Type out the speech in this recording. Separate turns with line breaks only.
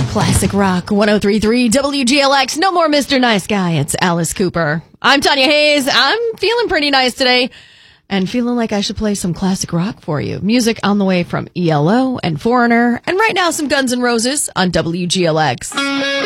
Classic Rock 103.3 WGLX. No more Mr. Nice Guy. It's Alice Cooper. I'm Tanya Hayes. I'm feeling pretty nice today and feeling like I should play some classic rock for you. Music on the way from ELO and Foreigner. And right now, some Guns N' Roses on WGLX.